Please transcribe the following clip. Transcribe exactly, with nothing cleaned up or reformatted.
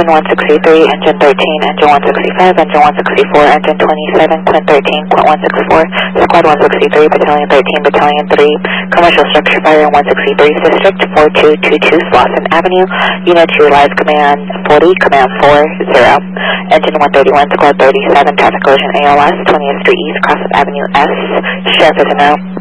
Engine one sixty-three, Engine thirteen, Engine one sixty-five, Engine one sixty-four, Engine twenty-seven, Quint thirteen, Quint one sixty-four, Squad one sixty-three, Battalion thirteen, Battalion three, Commercial Structure Fire one sixty-three, District four two two two, Slauson Avenue, Unit two, Live Command forty, Command four zero, Engine one thirty-one, Squad thirty-seven, Traffic Collision A L S, twentieth Street East, Cross Avenue S, Sheriff is a no.